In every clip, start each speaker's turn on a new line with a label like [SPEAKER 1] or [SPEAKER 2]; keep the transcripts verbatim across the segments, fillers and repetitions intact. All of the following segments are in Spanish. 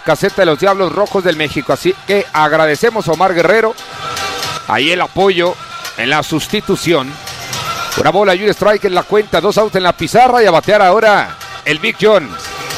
[SPEAKER 1] caseta de los Diablos Rojos del México. Así que agradecemos a Omar Guerrero. Ahí el apoyo en la sustitución. Una bola y un strike en la cuenta, dos outs en la pizarra y a batear ahora el Big John.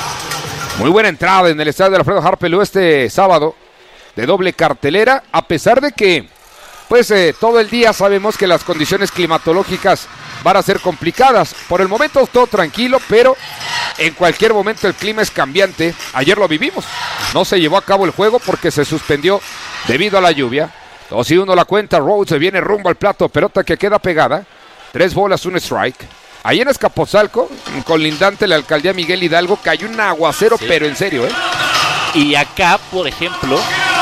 [SPEAKER 1] Muy buena entrada en el estadio de Alfredo Harpelú este sábado de doble cartelera, a pesar de que pues eh, todo el día sabemos que las condiciones climatológicas van a ser complicadas. Por el momento todo tranquilo, pero en cualquier momento el clima es cambiante. Ayer lo vivimos, no se llevó a cabo el juego porque se suspendió debido a la lluvia. dos y uno la cuenta, Rhodes viene rumbo al plato, pelota que queda pegada. Tres bolas, un strike. Ahí en Azcapotzalco, colindante la alcaldía Miguel Hidalgo, cayó un aguacero, sí. Pero en serio, ¿eh?
[SPEAKER 2] Y acá, por ejemplo,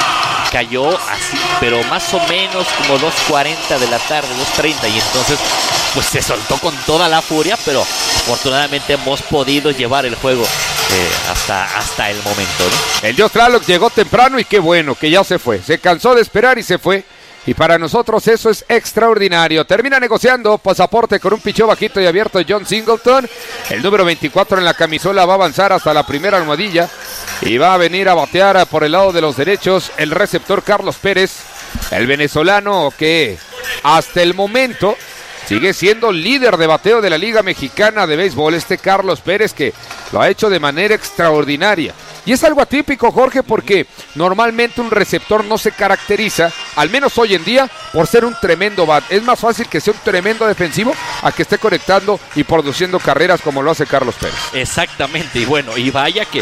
[SPEAKER 2] cayó así, pero más o menos como dos cuarenta de la tarde, dos treinta, y entonces pues se soltó con toda la furia, pero afortunadamente hemos podido llevar el juego eh, hasta, hasta el momento, ¿no?
[SPEAKER 1] El Dios Tlaloc llegó temprano y qué bueno que ya se fue. Se cansó de esperar y se fue. Y para nosotros eso es extraordinario. Termina negociando pasaporte con un picheo bajito y abierto John Singleton. El número veinticuatro en la camisola va a avanzar hasta la primera almohadilla. Y va a venir a batear por el lado de los derechos el receptor Carlos Pérez. El venezolano que hasta el momento sigue siendo líder de bateo de la Liga Mexicana de Béisbol. Este Carlos Pérez que lo ha hecho de manera extraordinaria. Y es algo atípico, Jorge, porque normalmente un receptor no se caracteriza, al menos hoy en día, por ser un tremendo bat. Es más fácil que sea un tremendo defensivo a que esté conectando y produciendo carreras como lo hace Carlos Pérez.
[SPEAKER 2] Exactamente, y bueno, y vaya que,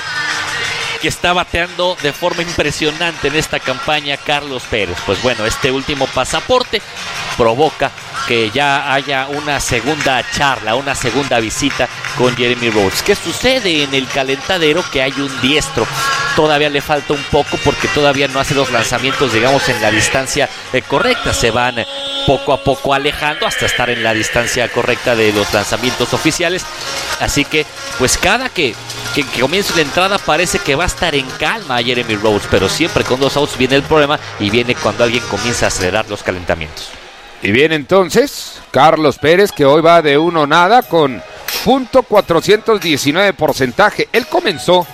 [SPEAKER 2] que está bateando de forma impresionante en esta campaña Carlos Pérez. Pues bueno, este último pasaporte provoca que ya haya una segunda charla, una segunda visita con Jeremy Rhodes. ¿Qué sucede en el calentadero? Que hay un diestro. Todavía le falta un poco porque todavía no hace los lanzamientos, digamos, en la distancia eh, correcta. Se van eh, poco a poco alejando hasta estar en la distancia correcta de los lanzamientos oficiales. Así que, pues cada que, que, que comience la entrada parece que va a estar en calma Jeremy Rhodes, pero siempre con dos outs viene el problema y viene cuando alguien comienza a acelerar los calentamientos.
[SPEAKER 1] Y viene entonces Carlos Pérez, que hoy va de uno nada con punto cuatrocientos diecinueve porcentaje. Él comenzó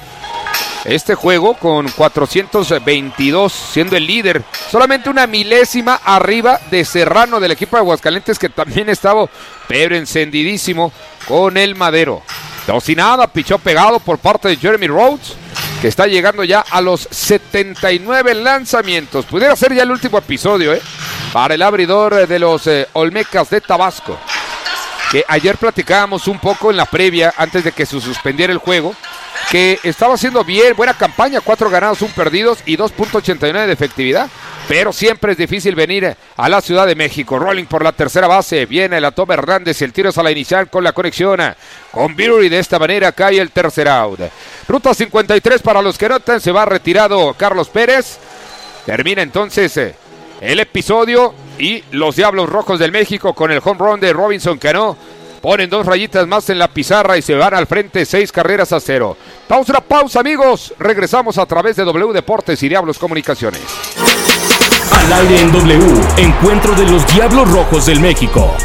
[SPEAKER 1] este juego con cuatrocientos veintidós, siendo el líder, solamente una milésima arriba de Serrano del equipo de Aguascalientes, que también estaba pero encendidísimo con el Madero. Dos y nada, pichó pegado por parte de Jeremy Rhodes, que está llegando ya a los setenta y nueve lanzamientos. Pudiera ser ya el último episodio, ¿eh? Para el abridor de los eh, Olmecas de Tabasco, que ayer platicábamos un poco en la previa, antes de que se suspendiera el juego, que estaba haciendo bien, buena campaña, cuatro ganados, un perdidos y dos punto ochenta y nueve de efectividad. Pero siempre es difícil venir a la Ciudad de México. Rolling por la tercera base, viene la toma Hernández y el tiro es a la inicial con la conexión con Biruri. De esta manera cae el tercer out. Ruta cincuenta y tres para los que notan, se va retirado Carlos Pérez. Termina entonces el episodio y los Diablos Rojos del México con el home run de Robinson Cano ponen dos rayitas más en la pizarra y se van al frente, seis carreras a cero. Pausa, pausa, amigos. Regresamos a través de W Deportes y Diablos Comunicaciones.
[SPEAKER 3] Al aire en W, encuentro de los Diablos Rojos del México.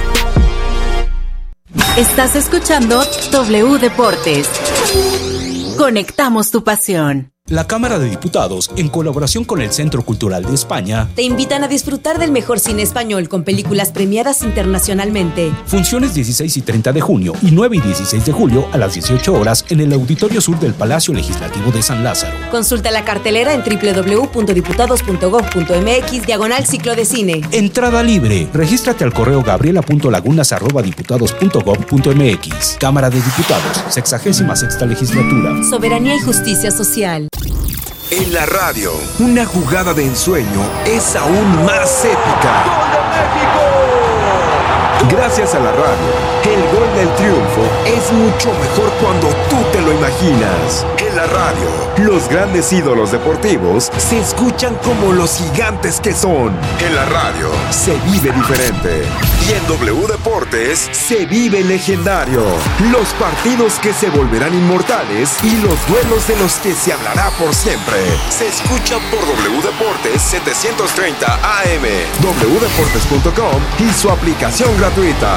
[SPEAKER 4] Estás escuchando W Deportes. Conectamos tu pasión.
[SPEAKER 3] La Cámara de Diputados, en colaboración con el Centro Cultural de España,
[SPEAKER 5] te invitan a disfrutar del mejor cine español con películas premiadas internacionalmente.
[SPEAKER 3] Funciones dieciséis y treinta de junio y nueve y dieciséis de julio a las dieciocho horas en el Auditorio Sur del Palacio Legislativo de San Lázaro.
[SPEAKER 5] Consulta la cartelera en doble u doble u doble u punto diputados punto gob punto eme equis diagonal ciclo de cine.
[SPEAKER 3] Entrada libre. Regístrate al correo gabriela punto lagunas arroba diputados punto gob punto eme equis. Cámara de Diputados, sexagésima sexta legislatura.
[SPEAKER 5] Soberanía y justicia social.
[SPEAKER 6] En la radio, una jugada de ensueño es aún más épica. ¡Gol de México! Gracias a la radio, el gol del triunfo es mucho mejor cuando tú te lo imaginas. En la radio, los grandes ídolos deportivos se escuchan como los gigantes que son. En la radio, se vive diferente. Y en W Deportes, se vive legendario. Los partidos que se volverán inmortales y los duelos de los que se hablará por siempre. Se escucha por W Deportes setecientos treinta A M, doble u deportes punto com y su aplicación gratuita.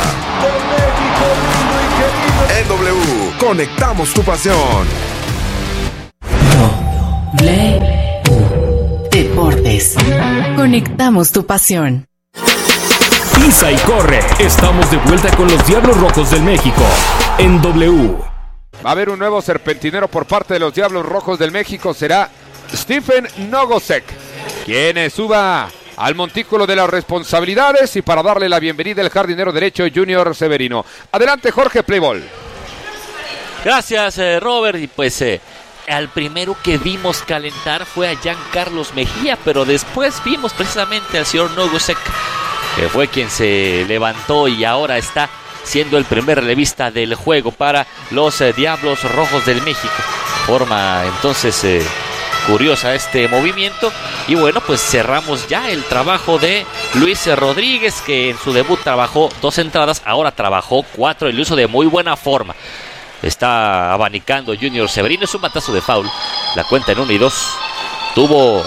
[SPEAKER 6] En W, conectamos tu pasión.
[SPEAKER 4] W Deportes. Conectamos tu pasión.
[SPEAKER 3] Pisa y corre. Estamos de vuelta con los Diablos Rojos del México en W.
[SPEAKER 1] Va a haber un nuevo serpentinero por parte de los Diablos Rojos del México. Será Stephen Nogosek, quien suba al montículo de las responsabilidades, y para darle la bienvenida el jardinero derecho Junior Severino. Adelante, Jorge Playball.
[SPEAKER 2] Gracias, eh, Robert. Y pues eh, al primero que vimos calentar fue a Giancarlos Mejía, pero después vimos precisamente al señor Nogosek, que fue quien se levantó y ahora está siendo el primer relevista del juego para los eh, Diablos Rojos del México. Forma entonces eh, curiosa este movimiento. Y bueno, pues cerramos ya el trabajo de Luis Rodríguez, que en su debut trabajó dos entradas, ahora trabajó cuatro, y lo hizo de muy buena forma. Está abanicando Junior Severino, es un batazo de foul. La cuenta en uno y dos. Tuvo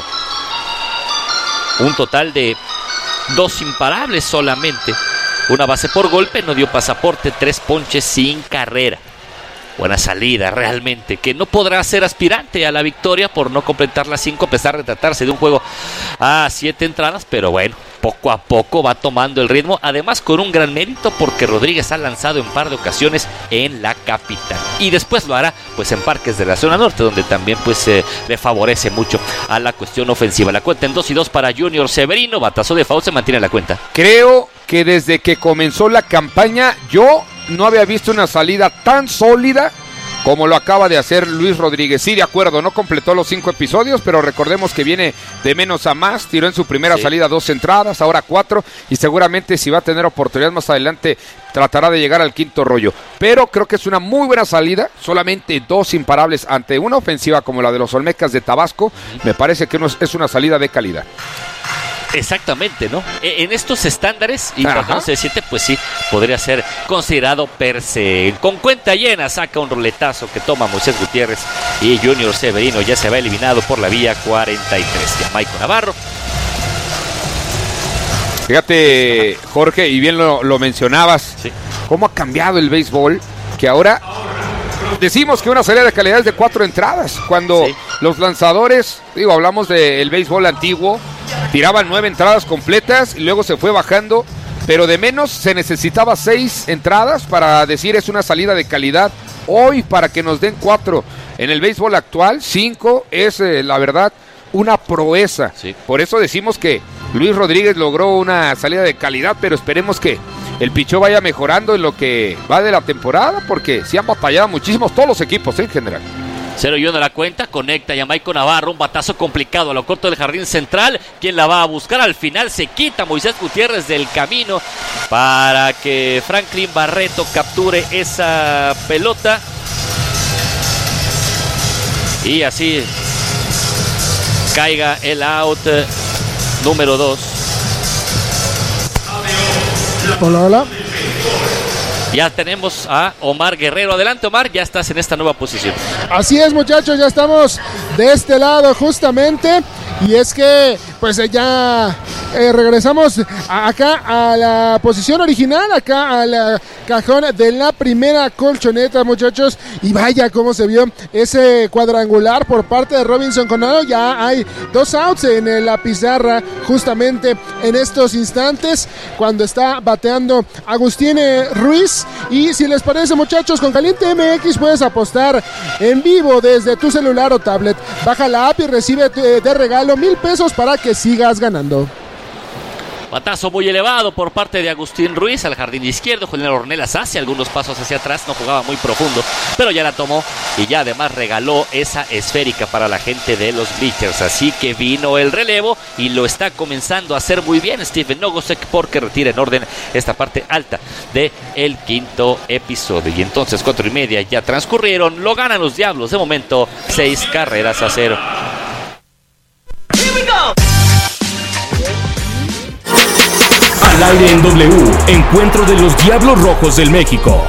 [SPEAKER 2] un total de dos imparables solamente. Una base por golpe, no dio pasaporte, tres ponches sin carrera. Buena salida realmente, que no podrá ser aspirante a la victoria por no completar las cinco, a pesar de tratarse de un juego a siete entradas, pero bueno, poco a poco va tomando el ritmo, además con un gran mérito porque Rodríguez ha lanzado en par de ocasiones en la capital, y después lo hará pues en parques de la zona norte, donde también pues eh, le favorece mucho a la cuestión ofensiva. La cuenta en dos y dos para Junior Severino, batazo de foul, se mantiene la cuenta.
[SPEAKER 1] Creo que desde que comenzó la campaña yo no había visto una salida tan sólida como lo acaba de hacer Luis Rodríguez. Sí, de acuerdo, no completó los cinco episodios, pero recordemos que viene de menos a más. Tiró en su primera sí. salida dos entradas, ahora cuatro, y seguramente si va a tener oportunidad más adelante tratará de llegar al quinto rollo. Pero creo que es una muy buena salida, solamente dos imparables ante una ofensiva como la de los Olmecas de Tabasco. Me parece que es una salida de calidad.
[SPEAKER 2] Exactamente, ¿no? En estos estándares, y cuando once de siete, pues sí, podría ser considerado per se. Con cuenta llena saca un roletazo que toma Moisés Gutiérrez, y Junior Severino ya se va eliminado por la vía cuarenta y tres. Ya Maico Navarro.
[SPEAKER 1] Fíjate, Jorge, y bien lo, lo mencionabas, sí. cómo ha cambiado el béisbol, que ahora decimos que una salida de calidad es de cuatro entradas, cuando sí. los lanzadores, digo, hablamos del béisbol antiguo, tiraban nueve entradas completas y luego se fue bajando, pero de menos se necesitaba seis entradas para decir es una salida de calidad. Hoy, para que nos den cuatro en el béisbol actual, cinco es eh, la verdad una proeza. Sí. Por eso decimos que Luis Rodríguez logró una salida de calidad, pero esperemos que el pichó vaya mejorando en lo que va de la temporada, porque sí han batallado muchísimos todos los equipos, ¿eh? en general.
[SPEAKER 2] cero y uno la cuenta, conecta Jamaico Navarro, un batazo complicado a lo corto del jardín central. ¿Quién la va a buscar? Al final se quita Moisés Gutiérrez del camino para que Franklin Barreto capture esa pelota. Y así caiga el out número dos.
[SPEAKER 7] Hola, hola.
[SPEAKER 2] Ya tenemos a Omar Guerrero. Adelante, Omar, ya estás en esta nueva posición.
[SPEAKER 7] Así es, muchachos, ya estamos de este lado justamente. Y es que pues ya eh, regresamos a, acá a la posición original, acá al cajón de la primera colchoneta, muchachos. Y vaya cómo se vio ese cuadrangular por parte de Robinson Conado. Ya hay dos outs en la pizarra justamente en estos instantes, cuando está bateando Agustín Ruiz. Y si les parece, muchachos, con Caliente M X puedes apostar en vivo desde tu celular o tablet. Baja la app y recibe de regalo mil pesos para que sigas ganando.
[SPEAKER 2] Batazo muy elevado por parte de Agustín Ruiz al jardín izquierdo. Julián Ornelas hace algunos pasos hacia atrás, no jugaba muy profundo, pero ya la tomó y ya además regaló esa esférica para la gente de los bleachers. Así que vino el relevo y lo está comenzando a hacer muy bien Stephen Nogosek, porque retira en orden esta parte alta del quinto episodio. Y entonces cuatro y media ya transcurrieron, lo ganan los Diablos de momento, seis carreras a cero.
[SPEAKER 3] Al aire en W, encuentro de los Diablos Rojos del México.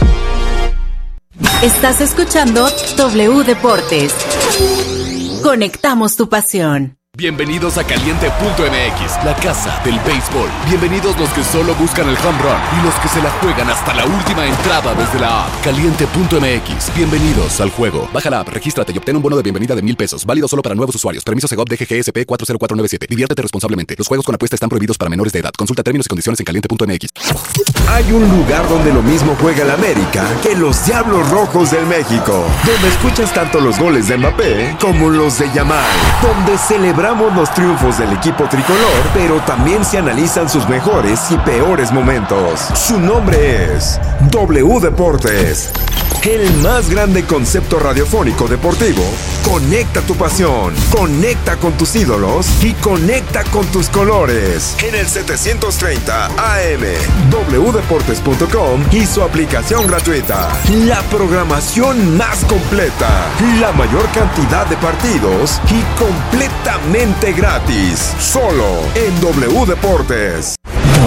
[SPEAKER 4] Estás escuchando W Deportes. Conectamos tu pasión.
[SPEAKER 8] Bienvenidos a Caliente punto M X, la casa del béisbol. Bienvenidos los que solo buscan el home run y los que se la juegan hasta la última entrada desde la app. Caliente punto M X, bienvenidos al juego. Baja la app, regístrate y obtén un bono de bienvenida de mil pesos. Válido solo para nuevos usuarios. Permiso Segov D G G S P cuatro cero cuatro nueve siete. Diviértete responsablemente. Los juegos con apuesta están prohibidos para menores de edad. Consulta términos y condiciones en Caliente punto M X.
[SPEAKER 6] Hay un lugar donde lo mismo juega el América que los Diablos Rojos del México, donde escuchas tanto los goles de Mbappé como los de Yamal, donde celebramos los triunfos del equipo tricolor, pero también se analizan sus mejores y peores momentos. Su nombre es W Deportes, el más grande concepto radiofónico deportivo. Conecta tu pasión, conecta con tus ídolos y conecta con tus colores. En el setecientos treinta A M, w deportes punto com y su aplicación gratuita. La programación más completa, la mayor cantidad de partidos y completamente gratis. Solo en W Deportes.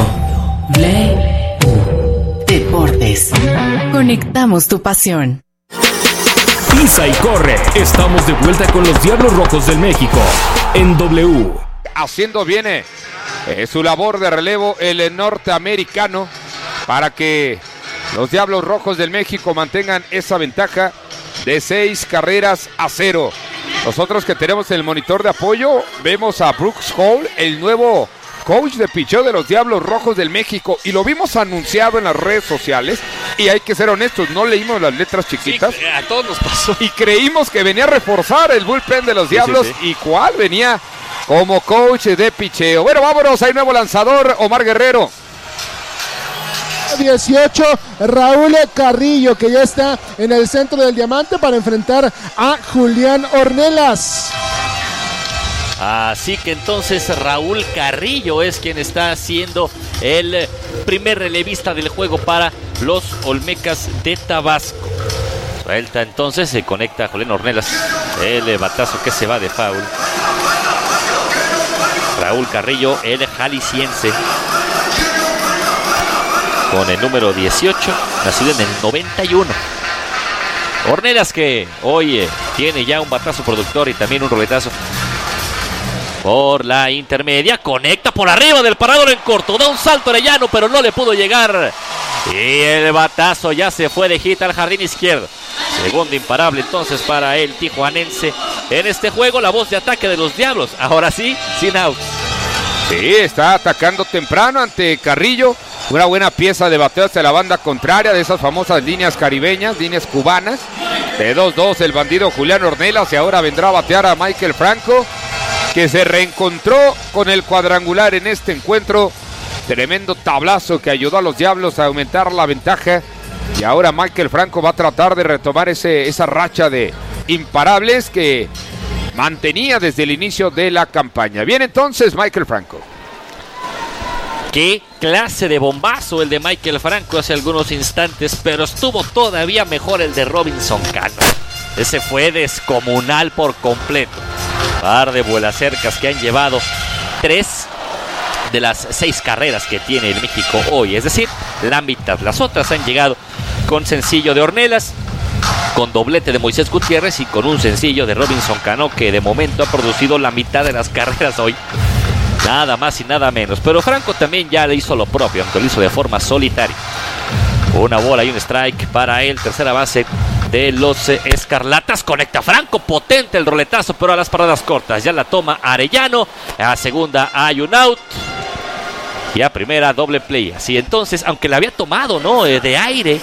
[SPEAKER 4] W Deportes. Conectamos tu pasión.
[SPEAKER 3] Pisa y corre. Estamos de vuelta con los Diablos Rojos del México en W.
[SPEAKER 1] Haciendo bien eh, su labor de relevo el norteamericano para que los Diablos Rojos del México mantengan esa ventaja de seis carreras a cero. Nosotros que tenemos el monitor de apoyo vemos a Brooks Hall, el nuevo coach de picheo de los Diablos Rojos del México, y lo vimos anunciado en las redes sociales, y hay que ser honestos, no leímos las letras chiquitas.
[SPEAKER 2] Sí, a todos nos pasó.
[SPEAKER 1] Y creímos que venía a reforzar el bullpen de los Diablos, sí, sí, sí. ¿Y cuál? Venía como coach de picheo. Bueno, vámonos, hay nuevo lanzador, Omar Guerrero.
[SPEAKER 7] dieciocho, Raúl Carrillo, que ya está en el centro del diamante para enfrentar a Julián Ornelas.
[SPEAKER 2] Así que entonces Raúl Carrillo es quien está siendo el primer relevista del juego para los Olmecas de Tabasco. Suelta entonces, se conecta a Julián Ornelas. El batazo que se va de foul. Raúl Carrillo, el jalisciense, con el número dieciocho, nacido en el noventa y uno. Ornelas que hoy eh, tiene ya un batazo productor y también un roletazo por la intermedia. Conecta por arriba del parador en corto. Da un salto Arellano, pero no le pudo llegar. Y el batazo ya se fue de hit al jardín izquierdo. Segundo imparable entonces para el tijuanense en este juego. La voz de ataque de los Diablos. Ahora sí, sin outs.
[SPEAKER 1] Sí, está atacando temprano ante Carrillo. Una buena pieza de bateo hacia la banda contraria, de esas famosas líneas caribeñas, líneas cubanas. De dos dos el bandido Julián Ornelas, y ahora vendrá a batear a Michael Franco, que se reencontró con el cuadrangular en este encuentro. Tremendo tablazo que ayudó a los Diablos a aumentar la ventaja. Y ahora Michael Franco va a tratar de retomar ese, esa racha de imparables que mantenía desde el inicio de la campaña. Bien, entonces Michael Franco.
[SPEAKER 2] Qué clase de bombazo el de Michael Franco hace algunos instantes, pero estuvo todavía mejor el de Robinson Cano. Ese fue descomunal por completo. Par de vuelacercas que han llevado tres de las seis carreras que tiene el México hoy, es decir, la mitad. Las otras han llegado con sencillo de Ornelas, con doblete de Moisés Gutiérrez y con un sencillo de Robinson Cano, que de momento ha producido la mitad de las carreras hoy. Nada más y nada menos. Pero Franco también ya le hizo lo propio, aunque lo hizo de forma solitaria. Una bola y un strike para él. Tercera base de los Escarlatas. Conecta Franco, potente el roletazo, pero a las paradas cortas. Ya la toma Arellano. A segunda hay un out. Y a primera doble play. Así entonces, aunque la había tomado, ¿no? De aire.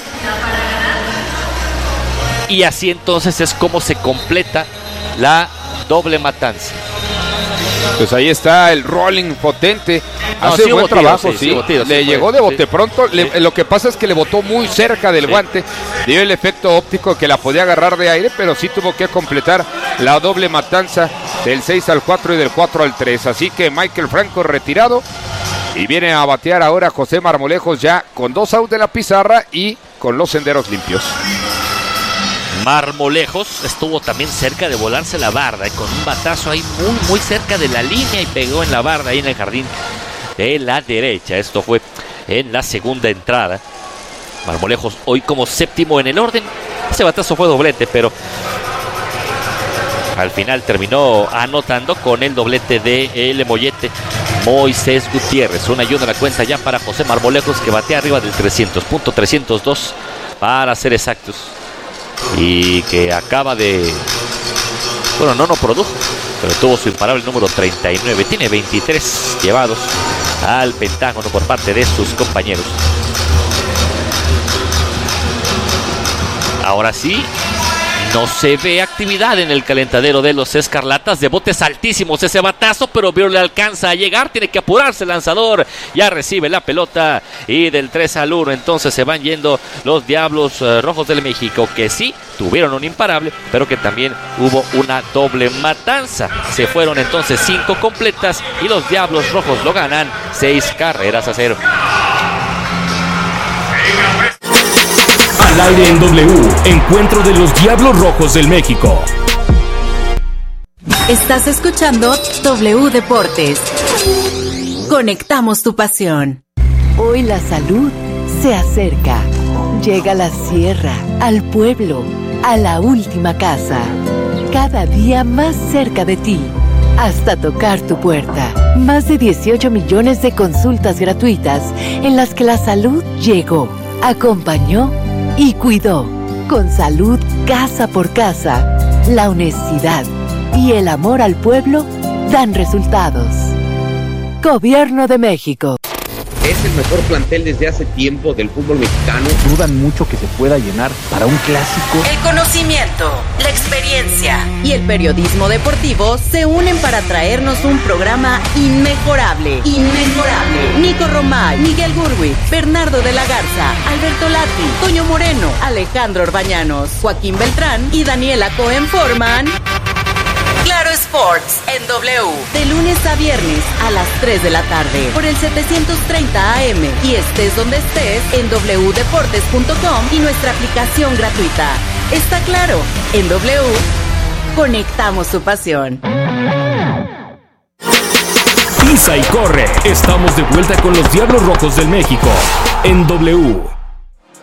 [SPEAKER 2] Y así entonces es como se completa la doble matanza.
[SPEAKER 1] Pues ahí está el rolling potente.
[SPEAKER 2] No,
[SPEAKER 1] Hace
[SPEAKER 2] sí
[SPEAKER 1] buen
[SPEAKER 2] tiro,
[SPEAKER 1] trabajo,
[SPEAKER 2] sí,
[SPEAKER 1] sí.
[SPEAKER 2] sí tiro,
[SPEAKER 1] le
[SPEAKER 2] sí
[SPEAKER 1] llegó
[SPEAKER 2] fue,
[SPEAKER 1] de bote
[SPEAKER 2] sí.
[SPEAKER 1] pronto. Le,
[SPEAKER 2] Sí.
[SPEAKER 1] Lo que pasa es que le botó muy cerca del
[SPEAKER 2] Sí.
[SPEAKER 1] guante. Dio el efecto óptico que la podía agarrar de aire, pero sí tuvo que completar la doble matanza del seis al cuatro y del cuatro al tres. Así que Michael Franco retirado. Y viene a batear ahora José Marmolejos, ya con dos outs de la pizarra y con los senderos limpios.
[SPEAKER 2] Marmolejos estuvo también cerca de volarse la barda, y con un batazo ahí muy muy cerca de la línea, y pegó en la barda ahí en el jardín de la derecha. Esto fue en la segunda entrada. Marmolejos hoy como séptimo en el orden. Ese batazo fue doblete, pero al final terminó anotando con el doblete de el mollete Moisés Gutiérrez. Una y una la cuenta ya para José Marmolejos, que batea arriba del trescientos, punto trescientos dos para ser exactos, y que acaba de, bueno, no no produjo, pero tuvo su imparable número treinta y nueve. Tiene veintitrés llevados al Pentágono por parte de sus compañeros. Ahora sí, no se ve actividad en el calentadero de los Escarlatas. De botes altísimos ese batazo, pero Viro le alcanza a llegar. Tiene que apurarse el lanzador. Ya recibe la pelota y del tres al uno entonces se van yendo los Diablos uh, Rojos del México, que sí tuvieron un imparable, pero que también hubo una doble matanza. Se fueron entonces cinco completas y los Diablos Rojos lo ganan seis carreras a cero.
[SPEAKER 3] Al aire en W, encuentro de los Diablos Rojos del México.
[SPEAKER 4] Estás escuchando W Deportes. Conectamos tu pasión. Hoy la salud se acerca. Llega a la sierra, al pueblo, a la última casa. Cada día más cerca de ti, hasta tocar tu puerta. Más de dieciocho millones de consultas gratuitas en las que la salud llegó, acompañó y cuidó. Con salud casa por casa, la honestidad y el amor al pueblo dan resultados. Gobierno de México.
[SPEAKER 9] Es el mejor plantel desde hace tiempo del fútbol mexicano.
[SPEAKER 10] Dudan mucho que se pueda llenar para un clásico.
[SPEAKER 4] El conocimiento, la experiencia y el periodismo deportivo se unen para traernos un programa inmejorable. Inmejorable. Nico Romay, Miguel Gurwitz, Bernardo de la Garza, Alberto Lati, Toño Moreno, Alejandro Orbañanos, Joaquín Beltrán y Daniela Cohen forman Claro Sports en W, de lunes a viernes a las tres de la tarde por el setecientos treinta A M y estés donde estés en doble u deportes punto com y nuestra aplicación gratuita. Está claro, en W conectamos tu pasión.
[SPEAKER 3] Pisa y corre. Estamos de vuelta con los Diablos Rojos del México en W.